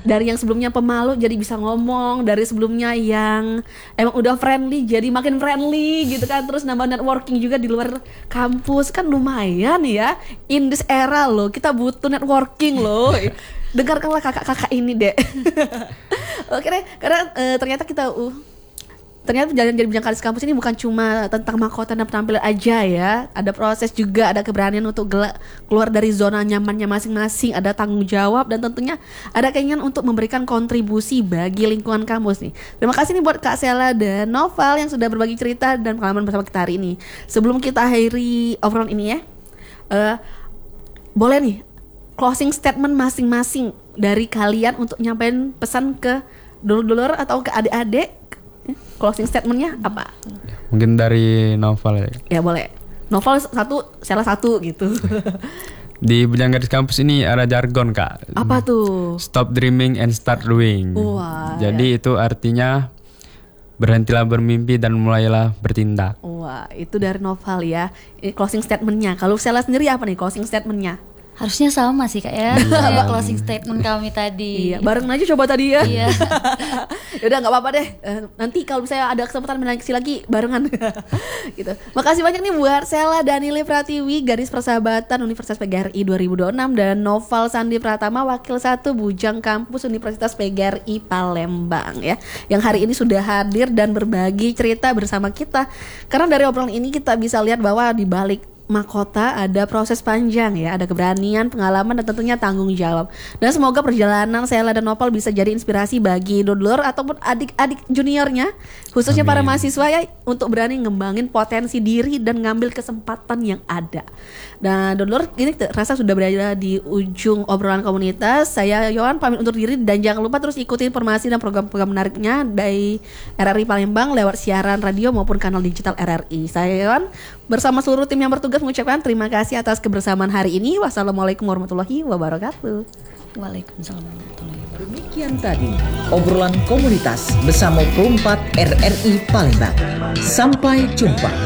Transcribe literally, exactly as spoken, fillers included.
dari yang sebelumnya pemalu jadi bisa ngomong, dari sebelumnya yang emang udah friendly jadi makin friendly gitu kan, terus nambah networking juga di luar kampus kan lumayan ya. In this era loh, kita butuh networking loh. Dengarkanlah kakak-kakak ini deh. Oke deh, karena uh, ternyata kita uh, ternyata perjalanan jadi bujang kadis kampus ini bukan cuma tentang mahkota dan penampilan aja ya. Ada proses juga, ada keberanian untuk gelak, keluar dari zona nyamannya masing-masing, ada tanggung jawab dan tentunya ada keinginan untuk memberikan kontribusi bagi lingkungan kampus nih. Terima kasih nih buat Kak Sela dan Noval yang sudah berbagi cerita dan pengalaman bersama kita hari ini. Sebelum kita akhiri obrolan ini ya, uh, boleh nih closing statement masing-masing dari kalian untuk nyampein pesan ke dulur-dulur atau ke adik-adik. Closing statementnya apa? Mungkin dari Noval ya. Ya boleh. Noval satu, Sela satu gitu. Di Bujang Gadis Kampus ini ada jargon Kak. Apa tuh? Stop dreaming and start doing. Wah, Jadi ya. itu artinya berhentilah bermimpi dan mulailah bertindak. Wah, itu dari Noval ya. Ini closing statementnya. Kalau Sela sendiri apa nih closing statementnya? Harusnya sama sih Kak ya, sama closing statement kami tadi. Iya, bareng aja coba tadi ya. Iya. Yaudah nggak apa-apa deh. Uh, nanti kalau misalnya ada kesempatan menyeleksi lagi barengan. Gitu. Makasih banyak nih buat Sela Danili Pratiwi, Gadis Persahabatan Universitas P G R I dua ribu dua puluh enam dan Noval Sandi Pratama, Wakil satu Bujang Kampus Universitas P G R I Palembang ya. Yang hari ini sudah hadir dan berbagi cerita bersama kita. Karena dari obrolan ini kita bisa lihat bahwa di balik mahkota ada proses panjang ya, ada keberanian, pengalaman dan tentunya tanggung jawab. Dan semoga perjalanan Sela dan Noval bisa jadi inspirasi bagi dulur ataupun adik-adik juniornya, khususnya Amin. Para mahasiswa ya, untuk berani ngembangin potensi diri dan ngambil kesempatan yang ada. Dan dulur ini rasa sudah berada di ujung obrolan komunitas. Saya Yohan pamit undur diri dan jangan lupa terus ikuti informasi dan program-program menariknya dari R R I Palembang lewat siaran radio maupun kanal digital R R I. Saya Yohan bersama seluruh tim yang bertugas mengucapkan terima kasih atas kebersamaan hari ini. Wassalamualaikum warahmatullahi wabarakatuh. Waalaikumsalam warahmatullahi wabarakatuh. Demikian tadi obrolan komunitas bersama Pro empat R R I Palembang. Sampai jumpa.